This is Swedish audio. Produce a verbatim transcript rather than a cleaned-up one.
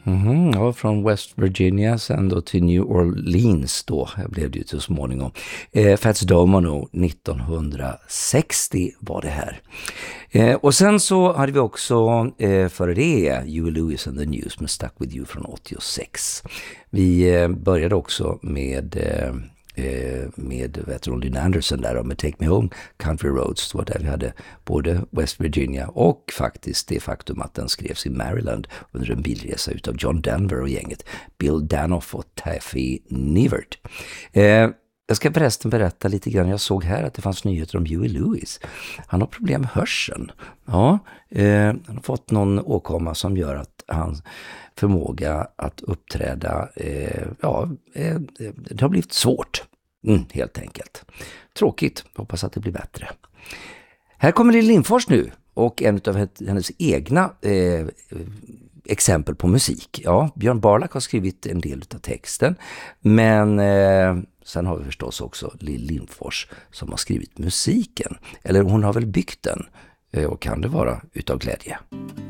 Mm, ja, från West Virginia sen då till New Orleans då blev det ju så småningom. Eh, Fats Domino nittonhundrasextio var det här. Eh, och sen så hade vi också eh, före det Huey Lewis and the News med Stuck With You från åttiosex. Vi eh, började också med... Eh, med vet du, Lynn Anderson där med Take Me Home, Country Roads. Det var där vi hade både West Virginia och faktiskt det faktum att den skrevs i Maryland under en bilresa utav John Denver och gänget Bill Danoff och Taffy Nevert. Eh, jag ska förresten berätta lite grann. Jag såg här att det fanns nyheter om Huey Lewis. Han har problem med hörseln. Ja, eh, han har fått någon åkomma som gör att han förmåga att uppträda, eh, ja, eh, det har blivit svårt, mm, helt enkelt. Tråkigt, hoppas att det blir bättre. Här kommer Lill Lindfors nu och en av hennes egna eh, exempel på musik. Ja, Björn Barlack har skrivit en del av texten, men eh, sen har vi förstås också Lill Lindfors som har skrivit musiken. Eller hon har väl byggt den, eh, och kan det vara utav glädje.